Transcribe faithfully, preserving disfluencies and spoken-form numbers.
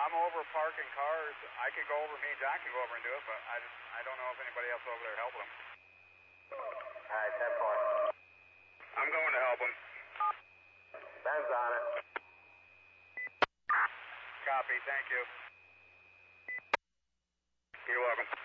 I'm over parking cars. I could go over, me and John could go over and do it, but I just, I don't know if anybody else over there helping him. All right, ten four. I'm going to help him. Ben's on it. Copy, thank you. You're welcome.